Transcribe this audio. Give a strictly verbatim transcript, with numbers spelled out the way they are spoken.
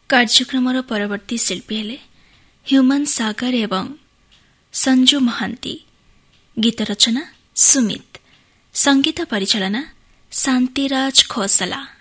କାର୍ଯ୍ୟକ୍ରମର ପରବର୍ତ୍ତୀ ଶିଳ୍ପୀ ହେଲେ ହ୍ୟୁମାନ ସାଗର ଏବଂ ସଞ୍ଜୁ ମହାନ୍ତି। ଗୀତ ରଚନା ସୁମିତ, ସଙ୍ଗୀତ ପରିଚାଳନା ଶାନ୍ତିରାଜ ଖୋସଲା।